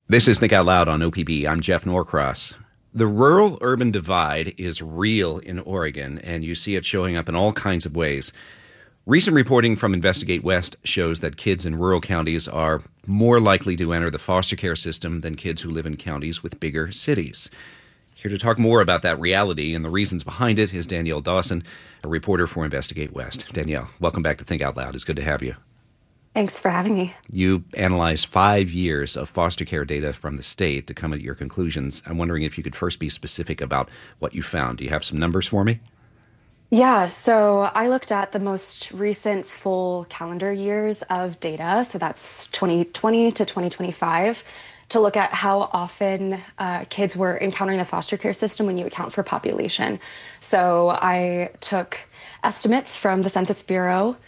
This is Think Out Loud on OPB. I'm Jeff Norcross. The rural-urban divide is real in Oregon, and you see it showing up in all kinds of ways. Recent reporting from Investigate West shows that kids in rural counties are more likely to enter the foster care system than kids who live in counties with bigger cities. Here to talk more about that reality and the reasons behind it is Danielle Dawson, a reporter for Investigate West. Danielle, welcome back to Think Out Loud. It's good to have you. Thanks for having me. You analyzed 5 years of foster care data from the state to come at your conclusions. I'm wondering if you could first be specific about what you found. Do you have some numbers for me? Yeah, so I looked at the most recent full calendar years of data, so that's 2020 to 2025, to look at how often kids were encountering the foster care system when you account for population. So I took estimates from the Census Bureau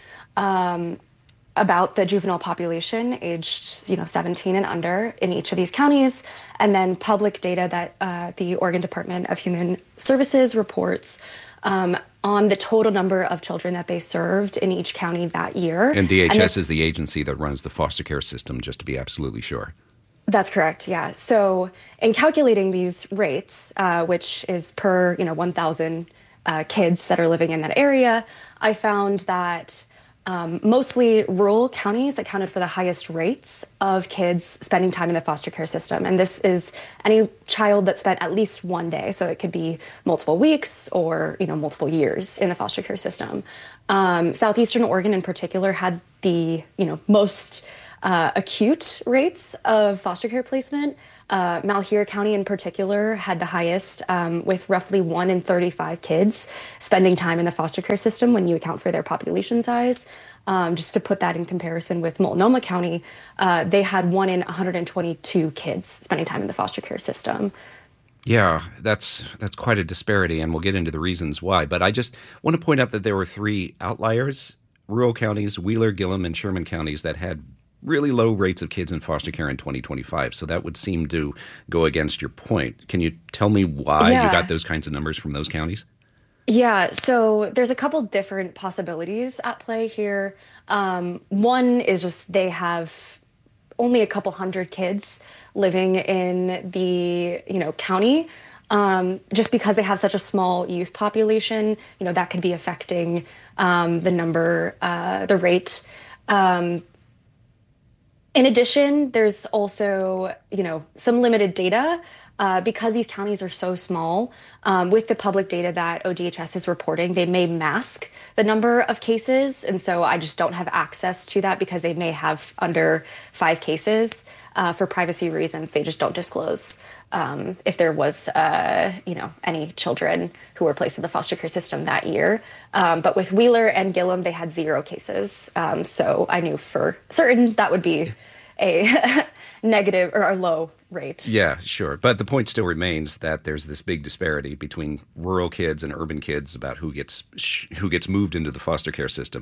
about the juvenile population aged 17 and under in each of these counties, and then public data that the Oregon Department of Human Services reports on the total number of children that they served in each county that year. And DHS is the agency that runs the foster care system, just to be absolutely sure. That's correct, yeah. So in calculating these rates, which is per 1,000 kids that are living in that area, I found that mostly rural counties accounted for the highest rates of kids spending time in the foster care system. And this is any child that spent at least one day. So it could be multiple weeks or, multiple years in the foster care system. Southeastern Oregon in particular had the, most acute rates of foster care placement. Malheur County in particular had the highest, with roughly 1 in 35 kids spending time in the foster care system when you account for their population size. Just to put that in comparison with Multnomah County, they had 1 in 122 kids spending time in the foster care system. Yeah, that's quite a disparity, and we'll get into the reasons why. But I just want to point out that there were 3 outliers, rural counties, Wheeler, Gillum, and Sherman counties, that had really low rates of kids in foster care in 2025. So that would seem to go against your point. Can you tell me why you got those kinds of numbers from those counties? Yeah, so there's a couple different possibilities at play here. One is just they have only a couple hundred kids living in the, county. Just because they have such a small youth population, that could be affecting the number, the rate. In addition, there's also, some limited data because these counties are so small. With the public data that ODHS is reporting, they may mask the number of cases. And so I just don't have access to that because they may have under 5 cases. For privacy reasons, they just don't disclose if there was, any children who were placed in the foster care system that year. But with Wheeler and Gillum, they had 0 cases. So I knew for certain that would be a negative or a low rate. Yeah, sure. But the point still remains that there's this big disparity between rural kids and urban kids about who gets moved into the foster care system.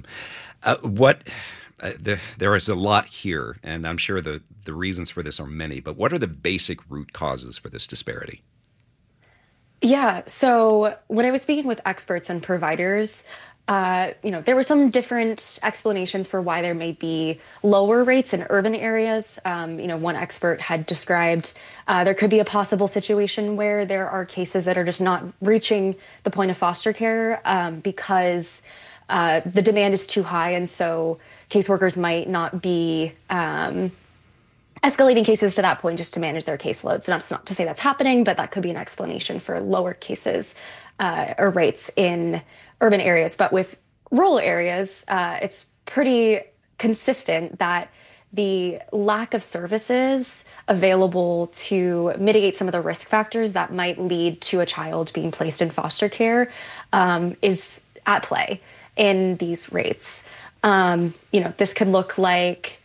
There is a lot here, and I'm sure the reasons for this are many, but what are the basic root causes for this disparity? Yeah, so when I was speaking with experts and providers, there were some different explanations for why there may be lower rates in urban areas. One expert had described there could be a possible situation where there are cases that are just not reaching the point of foster care because the demand is too high, and so caseworkers might not be escalating cases to that point just to manage their caseloads. And that's not to say that's happening, but that could be an explanation for lower cases or rates in urban areas. But with rural areas, it's pretty consistent that the lack of services available to mitigate some of the risk factors that might lead to a child being placed in foster care is at play in these rates. This could look like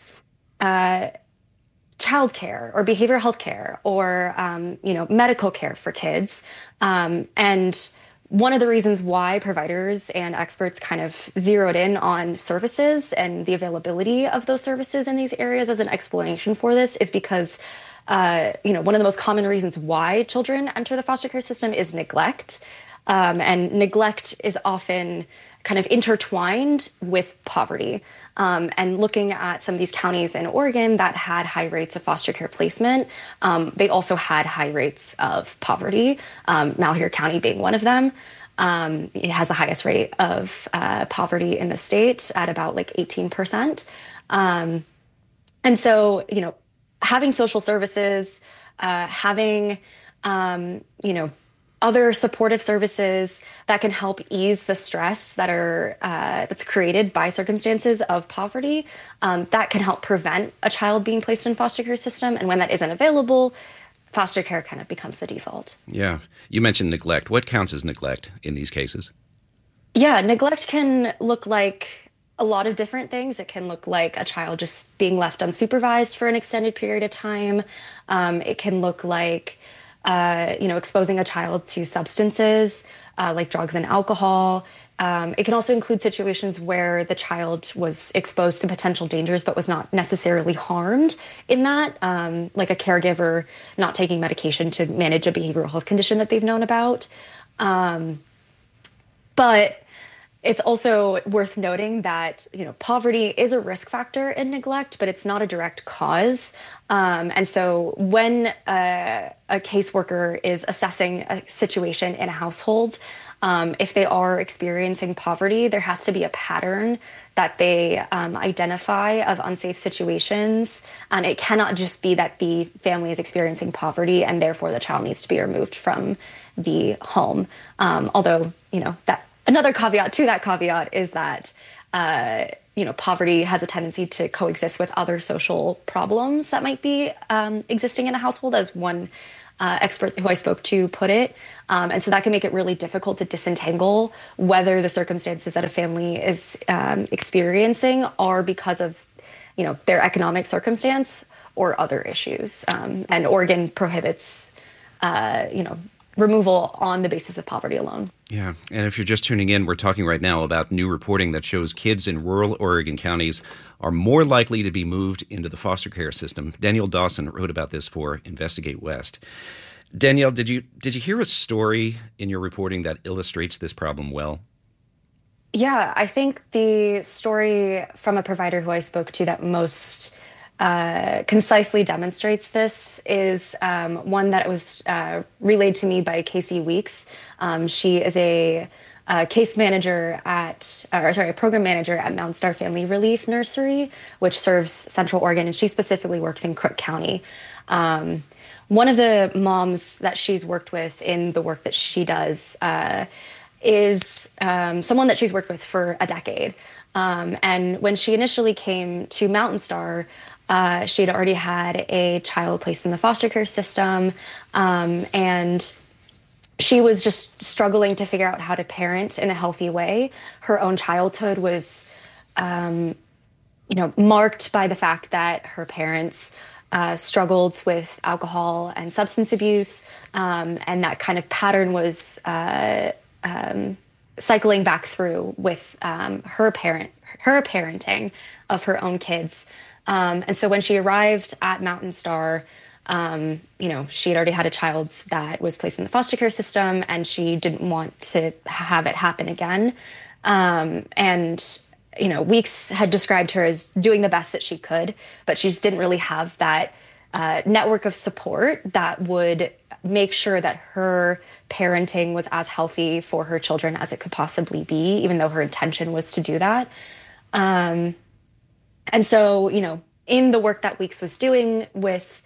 childcare or behavioral health care or, medical care for kids. And one of the reasons why providers and experts kind of zeroed in on services and the availability of those services in these areas as an explanation for this is because, one of the most common reasons why children enter the foster care system is neglect. And neglect is often kind of intertwined with poverty. And looking at some of these counties in Oregon that had high rates of foster care placement, they also had high rates of poverty, Malheur County being one of them. It has the highest rate of poverty in the state at about like 18%. And so, having social services, having, other supportive services that can help ease the stress that's created by circumstances of poverty, that can help prevent a child being placed in foster care system. And when that isn't available, foster care kind of becomes the default. Yeah. You mentioned neglect. What counts as neglect in these cases? Yeah, neglect can look like a lot of different things. It can look like a child just being left unsupervised for an extended period of time. It can look like, exposing a child to substances like drugs and alcohol. It can also include situations where the child was exposed to potential dangers but was not necessarily harmed in that, like a caregiver not taking medication to manage a behavioral health condition that they've known about. But it's also worth noting that, poverty is a risk factor in neglect, but it's not a direct cause. And so when a caseworker is assessing a situation in a household, if they are experiencing poverty, there has to be a pattern that they identify of unsafe situations. And it cannot just be that the family is experiencing poverty and therefore the child needs to be removed from the home. Although, that another caveat to that caveat is that, poverty has a tendency to coexist with other social problems that might be existing in a household, as one expert who I spoke to put it. And so that can make it really difficult to disentangle whether the circumstances that a family is experiencing are because of, their economic circumstance or other issues. And Oregon prohibits, removal on the basis of poverty alone. Yeah, and if you're just tuning in, we're talking right now about new reporting that shows kids in rural Oregon counties are more likely to be moved into the foster care system. Danielle Dawson wrote about this for Investigate West. Danielle, did you hear a story in your reporting that illustrates this problem well? Yeah, I think the story from a provider who I spoke to that most concisely demonstrates this is one that was relayed to me by Casey Weeks. She is a case manager a program manager at Mountain Star Family Relief Nursery, which serves Central Oregon, and she specifically works in Crook County. One of the moms that she's worked with in the work that she does is someone that she's worked with for a decade. And when she initially came to Mountain Star, she had already had a child placed in the foster care system, and she was just struggling to figure out how to parent in a healthy way. Her own childhood was, marked by the fact that her parents struggled with alcohol and substance abuse, and that kind of pattern was cycling back through with her parenting of her own kids. And so when she arrived at Mountain Star, she had already had a child that was placed in the foster care system, and she didn't want to have it happen again. Weeks had described her as doing the best that she could, but she just didn't really have that network of support that would make sure that her parenting was as healthy for her children as it could possibly be, even though her intention was to do that. And so, in the work that Weeks was doing with,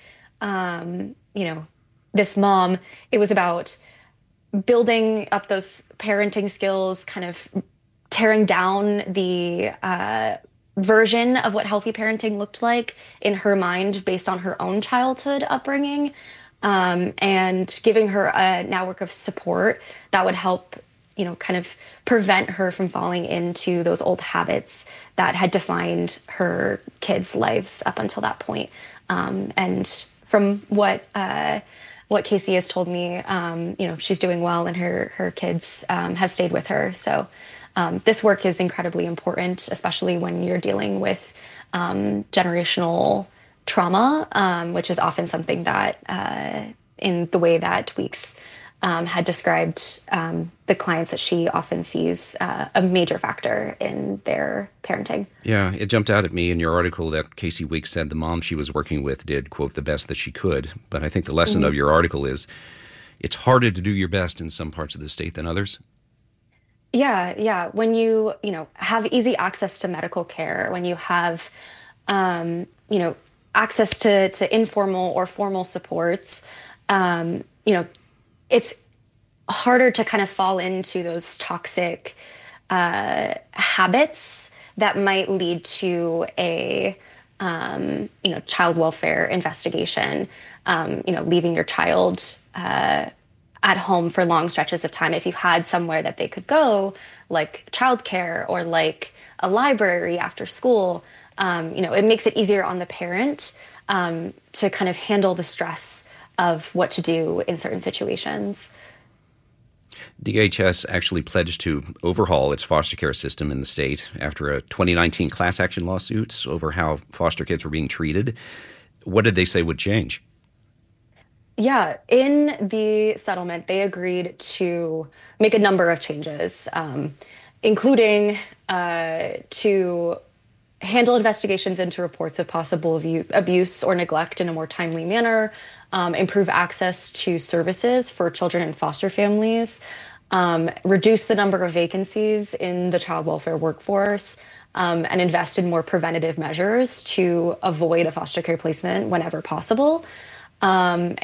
this mom, it was about building up those parenting skills, kind of tearing down the version of what healthy parenting looked like in her mind based on her own childhood upbringing, and giving her a network of support that would help kind of prevent her from falling into those old habits that had defined her kids' lives up until that point. And from what Casey has told me, she's doing well, and her kids have stayed with her. So this work is incredibly important, especially when you're dealing with generational trauma, which is often something that in the way that Weeks had described the clients that she often sees a major factor in their parenting. Yeah, it jumped out at me in your article that Casey Weeks said the mom she was working with did, quote, the best that she could. But I think the lesson of your article is it's harder to do your best in some parts of the state than others. Yeah. When you have easy access to medical care, when you have, access to informal or formal supports, it's harder to kind of fall into those toxic habits that might lead to a child welfare investigation. Leaving your child at home for long stretches of time. If you had somewhere that they could go, like childcare or like a library after school, it makes it easier on the parent to kind of handle the stress of what to do in certain situations. DHS actually pledged to overhaul its foster care system in the state after a 2019 class action lawsuit over how foster kids were being treated. What did they say would change? Yeah, in the settlement, they agreed to make a number of changes, including to handle investigations into reports of possible abuse or neglect in a more timely manner, improve access to services for children in foster families, reduce the number of vacancies in the child welfare workforce, and invest in more preventative measures to avoid a foster care placement whenever possible. And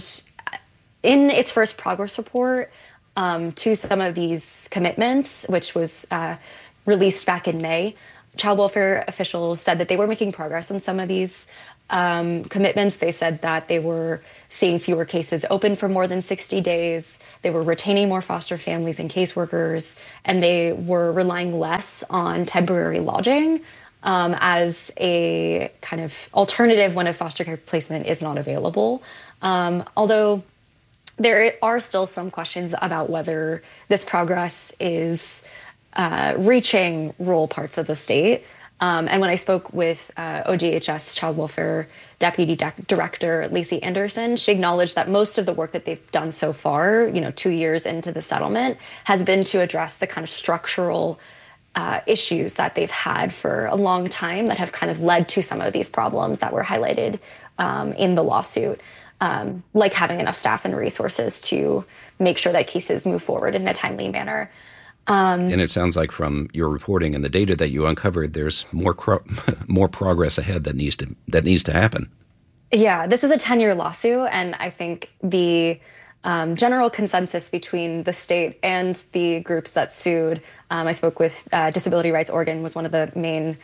in its first progress report to some of these commitments, which was released back in May, child welfare officials said that they were making progress on some of these commitments. They said that they were seeing fewer cases open for more than 60 days. They were retaining more foster families and caseworkers, and they were relying less on temporary lodging as a kind of alternative when a foster care placement is not available. Although there are still some questions about whether this progress is reaching rural parts of the state. And when I spoke with ODHS Child Welfare Deputy Director Lacey Anderson, she acknowledged that most of the work that they've done so far, 2 years into the settlement, has been to address the kind of structural issues that they've had for a long time that have kind of led to some of these problems that were highlighted in the lawsuit, like having enough staff and resources to make sure that cases move forward in a timely manner. And it sounds like from your reporting and the data that you uncovered, there's more progress ahead that needs to happen. Yeah, this is a 10-year lawsuit, and I think the general consensus between the state and the groups that sued. I spoke with Disability Rights Oregon was one of the main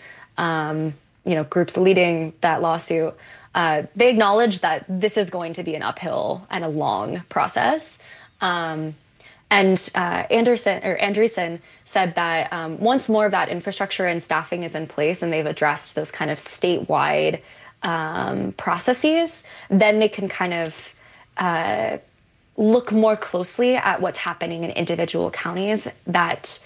groups leading that lawsuit. They acknowledge that this is going to be an uphill and a long process. And Andreessen said that once more of that infrastructure and staffing is in place and they've addressed those kind of statewide processes, then they can kind of look more closely at what's happening in individual counties that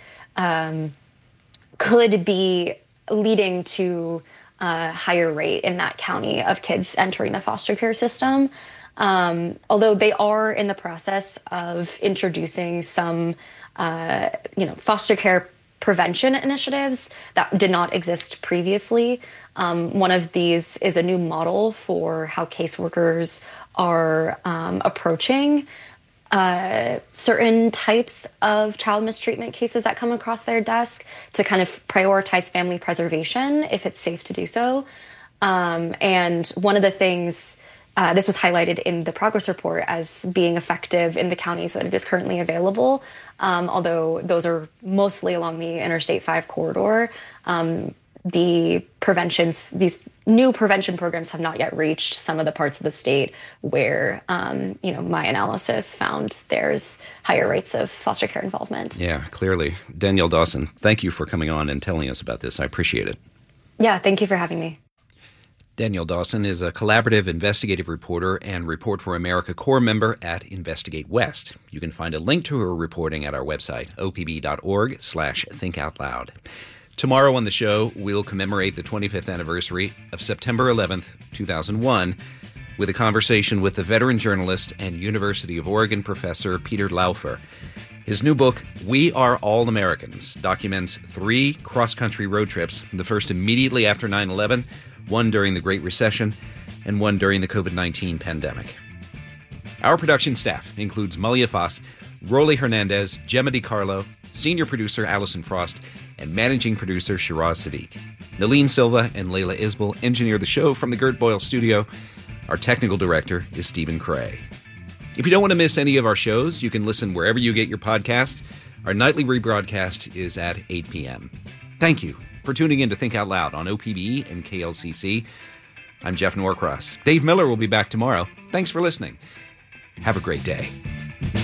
could be leading to a higher rate in that county of kids entering the foster care system. Although they are in the process of introducing some, foster care prevention initiatives that did not exist previously. One of these is a new model for how caseworkers are approaching certain types of child mistreatment cases that come across their desk to kind of prioritize family preservation if it's safe to do so. And one of the things, this was highlighted in the progress report as being effective in the counties that it is currently available, although those are mostly along the Interstate 5 corridor. These new prevention programs have not yet reached some of the parts of the state where, my analysis found there's higher rates of foster care involvement. Yeah, clearly. Danielle Dawson, thank you for coming on and telling us about this. I appreciate it. Yeah, thank you for having me. Danielle Dawson is a collaborative investigative reporter and Report for America Corps member at Investigate West. You can find a link to her reporting at our website, opb.org/thinkoutloud. Tomorrow on the show, we'll commemorate the 25th anniversary of September 11th, 2001, with a conversation with the veteran journalist and University of Oregon professor Peter Laufer. His new book, We Are All Americans, documents 3 cross-country road trips, the first immediately after 9/11, one during the Great Recession, and one during the COVID-19 pandemic. Our production staff includes Malia Foss, Rolly Hernandez, Gemma DiCarlo, senior producer Allison Frost, and managing producer Shiraz Sadiq. Nalene Silva and Layla Isbell engineer the show from the Gert Boyle studio. Our technical director is Stephen Cray. If you don't want to miss any of our shows, you can listen wherever you get your podcasts. Our nightly rebroadcast is at 8 p.m. Thank you for tuning in to Think Out Loud on OPB and KLCC. I'm Jeff Norcross. Dave Miller will be back tomorrow. Thanks for listening. Have a great day.